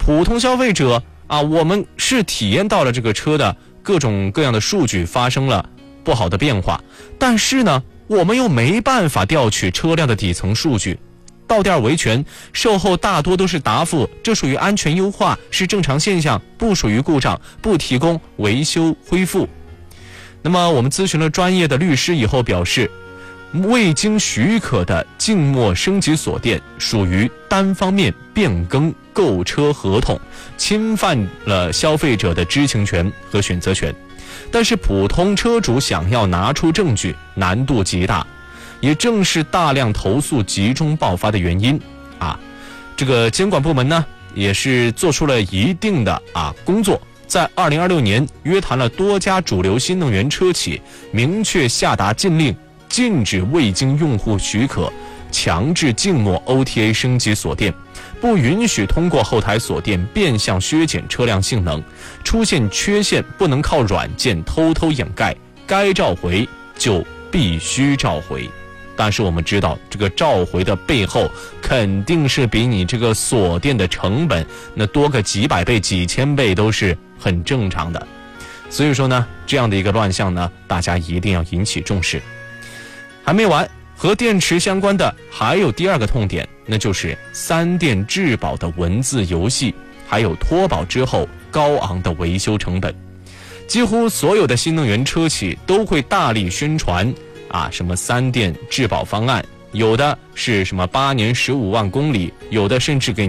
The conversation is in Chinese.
普通消费者啊，我们是体验到了这个车的各种各样的数据发生了不好的变化，但是呢，我们又没办法调取车辆的底层数据。到店维权，售后大多都是答复这属于安全优化，是正常现象，不属于故障，不提供维修恢复。那么我们咨询了专业的律师以后表示，未经许可的静默升级锁电属于单方面变更购车合同，侵犯了消费者的知情权和选择权。但是普通车主想要拿出证据难度极大，也正是大量投诉集中爆发的原因啊。这个监管部门呢也是做出了一定的工作，在2026年约谈了多家主流新能源车企，明确下达禁令，禁止未经用户许可强制静默 OTA 升级锁电，不允许通过后台锁电变相削减车辆性能，出现缺陷不能靠软件偷偷掩盖，该召回就必须召回。但是我们知道，这个召回的背后肯定是比你这个锁电的成本那多个几百倍几千倍都是很正常的。所以说呢，这样的一个乱象呢，大家一定要引起重视。还没完，和电池相关的还有第二个痛点，那就是3电质保的文字游戏，还有脱保之后高昂的维修成本。几乎所有的新能源车企都会大力宣传什么3电质保方案，有的是什么8年15万公里，有的甚至给